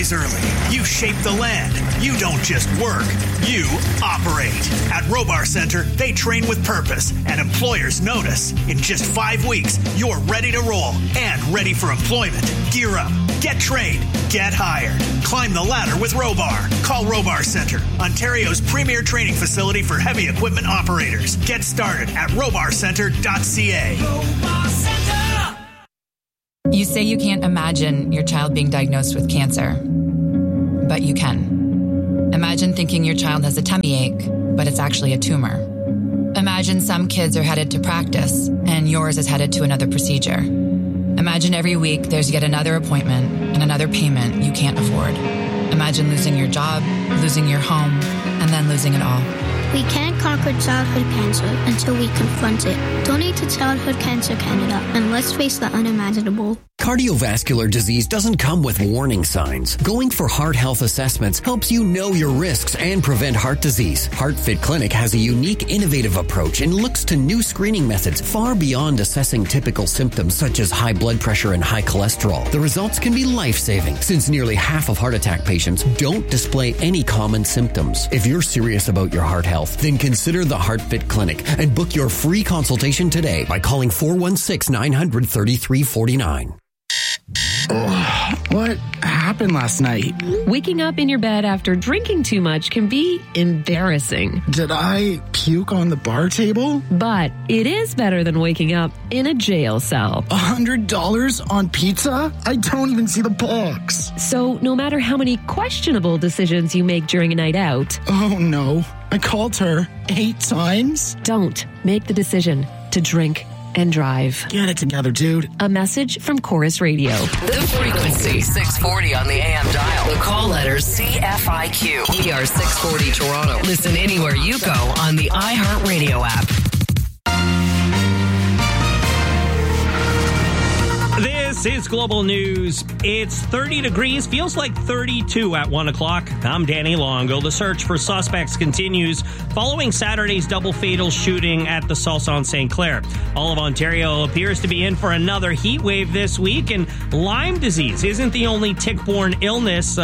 rise early. You shape the land. You don't just work. You operate. At Robar Center, they train with purpose, and employers notice. In just 5 weeks, you're ready to roll and ready for employment. Gear up. Get trained. Get hired. Climb the ladder with Robar. Call Robar Center, Ontario's premier training facility for heavy equipment operators. Get started at robarcenter.ca. Robar Center. You say you can't imagine your child being diagnosed with cancer, but you can. Imagine thinking your child has a tummy ache, but it's actually a tumor. Imagine some kids are headed to practice and yours is headed to another procedure. Imagine every week there's yet another appointment and another payment you can't afford. Imagine losing your job, losing your home, and then losing it all. We can't conquer childhood cancer until we confront it. Donate to Childhood Cancer Canada and let's face the unimaginable. Cardiovascular disease doesn't come with warning signs. Going for heart health assessments helps you know your risks and prevent heart disease. HeartFit Clinic has a unique, innovative approach and looks to new screening methods far beyond assessing typical symptoms such as high blood pressure and high cholesterol. The results can be life-saving since nearly half of heart attack patients don't display any common symptoms. If you're serious about your heart health, then consider the HeartFit Clinic and book your free consultation today by calling 416-900-3349. What happened last night? Waking up in your bed after drinking too much can be embarrassing. Did I puke on the bar table? But it is better than waking up in a jail cell. $100 on pizza? I don't even see the box. So no matter how many questionable decisions you make during a night out... Oh no, I called her 8 times? Don't make the decision to drink and drive. Get it together, dude. A message from Chorus Radio. The frequency, 640 on the AM dial. The call letters CFIQ. ER 640 Toronto. Listen anywhere you go on the iHeartRadio app. This is Global News. It's 30 degrees, feels like 32 at 1 o'clock. I'm Danny Longo. The search for suspects continues following Saturday's double fatal shooting at the Salsa on St. Clair. All of Ontario appears to be in for another heat wave this week, and Lyme disease isn't the only tick-borne illness.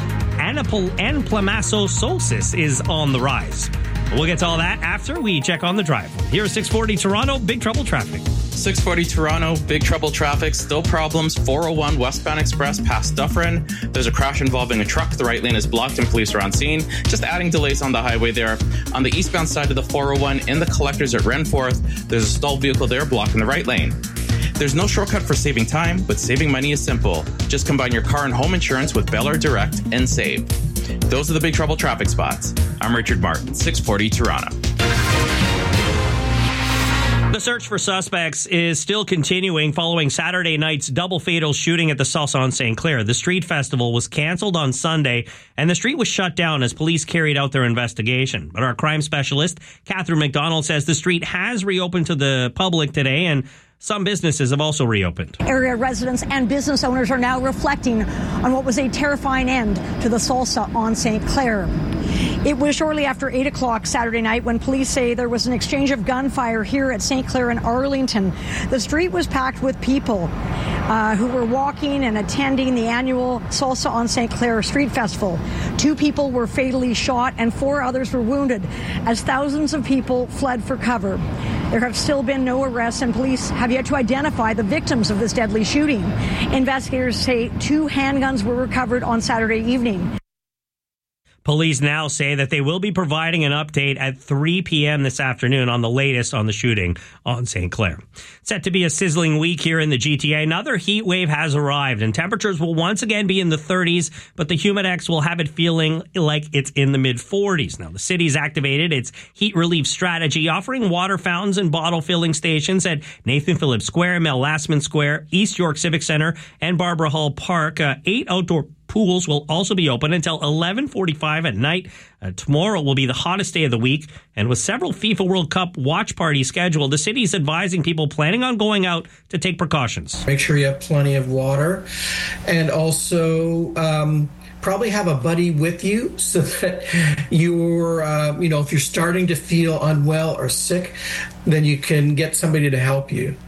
Anaplasmosis is on the rise. We'll get to all that after we check on the drive. Here's 640 Toronto, big trouble traffic. 640 Toronto, big trouble traffic, still problems. 401 westbound express past Dufferin. There's a crash involving a truck. The right lane is blocked and police are on scene. Just adding delays on the highway there. On the eastbound side of the 401 in the collectors at Renforth, there's a stalled vehicle there blocking the right lane. There's no shortcut for saving time, but saving money is simple. Just combine your car and home insurance with Bel Air Direct and save. Those are the big trouble traffic spots. I'm Richard Martin, 640 Toronto. The search for suspects is still continuing following Saturday night's double fatal shooting at the Salsa on St. Clair. The street festival was canceled on Sunday, and the street was shut down as police carried out their investigation. But our crime specialist, Catherine McDonald, says the street has reopened to the public today, and some businesses have also reopened. Area residents and business owners are now reflecting on what was a terrifying end to the Salsa on St. Clair. It was shortly after 8 o'clock Saturday night when police say there was an exchange of gunfire here at St. Clair in Arlington. The street was packed with people who were walking and attending the annual Salsa on St. Clair Street Festival. 2 people were fatally shot and 4 others were wounded as thousands of people fled for cover. There have still been no arrests, and police have yet to identify the victims of this deadly shooting. Investigators say 2 handguns were recovered on Saturday evening. Police now say that they will be providing an update at 3 p.m. this afternoon on the latest on the shooting on St. Clair. Set to be a sizzling week here in the GTA. Another heat wave has arrived, and temperatures will once again be in the 30s, but the Humidex will have it feeling like it's in the mid-40s. Now, the city's activated its heat relief strategy, offering water fountains and bottle filling stations at Nathan Phillips Square, Mel Lastman Square, East York Civic Center, and Barbara Hall Park. 8 outdoor pools will also be open until 11:45 at night. Tomorrow will be the hottest day of the week, and with several FIFA World Cup watch parties scheduled, the city's advising people planning on going out to take precautions. Make sure you have plenty of water, and also probably have a buddy with you so that you're, if you're starting to feel unwell or sick, then you can get somebody to help you.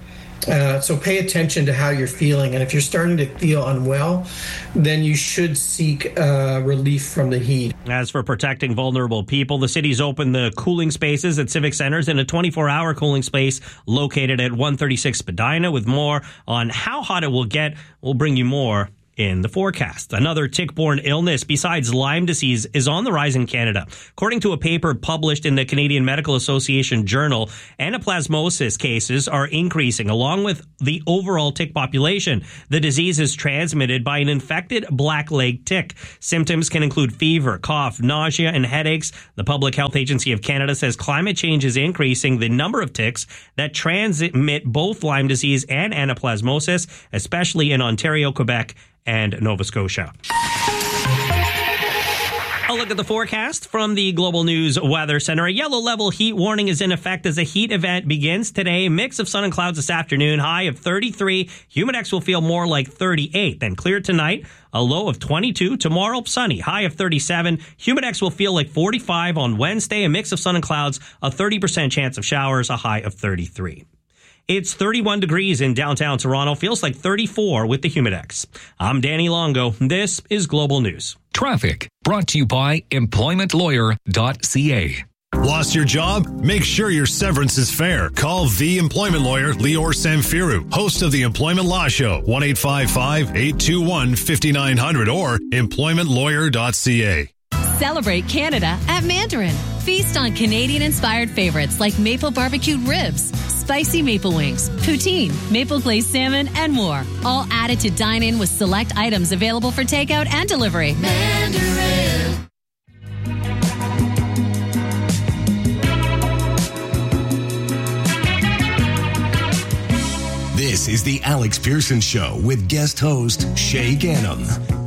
So pay attention to how you're feeling. And if you're starting to feel unwell, then you should seek relief from the heat. As for protecting vulnerable people, the city's opened the cooling spaces at civic centers and a 24-hour cooling space located at 136 Spadina. With more on how hot it will get, we'll bring you more in the forecast. Another tick-borne illness besides Lyme disease is on the rise in Canada. According to a paper published in the Canadian Medical Association Journal, anaplasmosis cases are increasing along with the overall tick population. The disease is transmitted by an infected black-leg tick. Symptoms can include fever, cough, nausea, and headaches. The Public Health Agency of Canada says climate change is increasing the number of ticks that transmit both Lyme disease and anaplasmosis, especially in Ontario, Quebec, and Nova Scotia. A look at the forecast from the Global News Weather Center. A yellow level heat warning is in effect as a heat event begins today. Mix of sun and clouds this afternoon. High of 33. Humidex will feel more like 38. Then clear tonight. A low of 22. Tomorrow, sunny. High of 37. Humidex will feel like 45 on Wednesday. A mix of sun and clouds. A 30% chance of showers. A high of 33. It's 31 degrees in downtown Toronto. Feels like 34 with the Humidex. I'm Danny Longo. This is Global News. Traffic brought to you by employmentlawyer.ca. Lost your job? Make sure your severance is fair. Call the employment lawyer, Lior Samfiru, host of the Employment Law Show, 1-855-821-5900 or employmentlawyer.ca. Celebrate Canada at Mandarin. Feast on Canadian-inspired favorites like maple barbecued ribs, spicy maple wings, poutine, maple glazed salmon, and more. All added to dine in with select items available for takeout and delivery. Mandarin. This is the Alex Pearson Show with guest host Shay Gannon.